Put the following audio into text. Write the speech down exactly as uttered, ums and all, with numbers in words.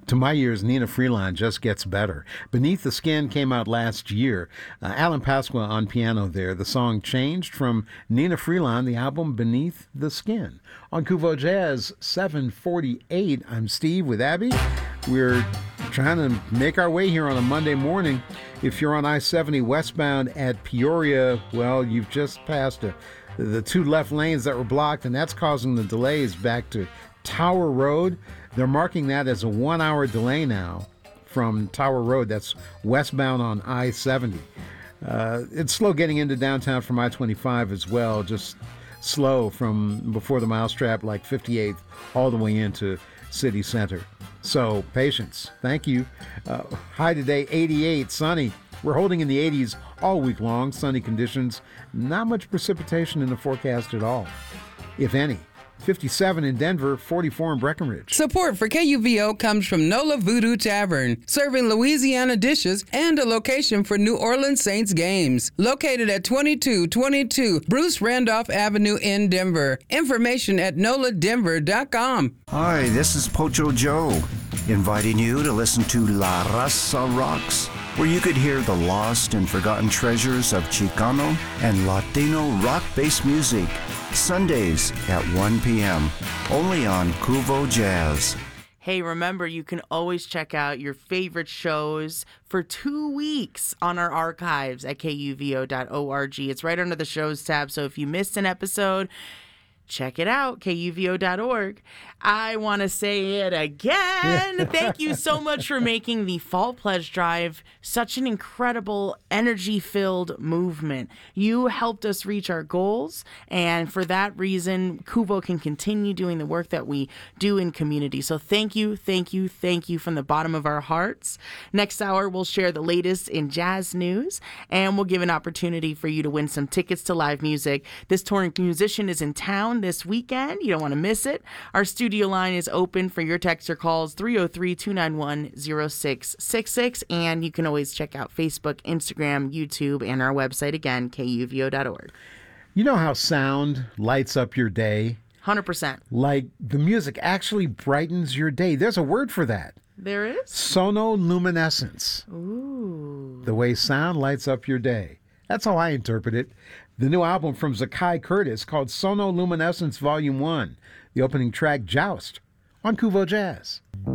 To my ears, Nina Freeland just gets better. Beneath the Skin came out last year. Uh, Alan Pasqua on piano there. The song Changed from Nina Freeland, the album Beneath the Skin. On Kuvo Jazz seven forty-eight, I'm Steve with Abby. We're trying to make our way here on a Monday morning. If you're on I seventy westbound at Peoria, well, you've just passed a, the two left lanes that were blocked, and that's causing the delays back to Tower Road. They're marking that as a one-hour delay now from Tower Road. That's westbound on I seventy. Uh, it's slow getting into downtown from I twenty-five as well, just slow from before the mousetrap, like fifty-eighth, all the way into city center. So, patience. Thank you. Uh, high today, eighty-eight, sunny. We're holding in the eighties all week long, sunny conditions. Not much precipitation in the forecast at all, if any. fifty-seven in Denver, forty-four in Breckenridge. Support for K U V O comes from Nola Voodoo Tavern, serving Louisiana dishes and a location for New Orleans Saints games. Located at twenty-two twenty-two Bruce Randolph Avenue in Denver. Information at nola denver dot com. Hi, this is Pocho Joe, inviting you to listen to La Raza Rocks, where you could hear the lost and forgotten treasures of Chicano and Latino rock-based music. Sundays at one p.m. only on Kuvo Jazz. Hey, remember, you can always check out your favorite shows for two weeks on our archives at K U V O dot org. It's right under the shows tab, so if you missed an episode, check it out, K U V O dot org. I want to say it again. Thank you so much for making the Fall Pledge Drive such an incredible, energy-filled movement. You helped us reach our goals, and for that reason, Kuvo can continue doing the work that we do in community. So thank you, thank you, thank you from the bottom of our hearts. Next hour, we'll share the latest in jazz news, and we'll give an opportunity for you to win some tickets to live music. This touring musician is in town this weekend. You don't want to miss it. Our studio line is open for your text or calls, three oh three, two nine one, oh six six six, and you can always check out Facebook, Instagram, YouTube, and our website again, K U V O dot org. You know how sound lights up your day? one hundred percent. Like the music actually brightens your day. There's a word for that. There is? Sonoluminescence. Ooh. The way sound lights up your day. That's how I interpret it. The new album from Zakai Curtis called Sonoluminescence Volume one. The opening track, Joust, on Kuvo Jazz.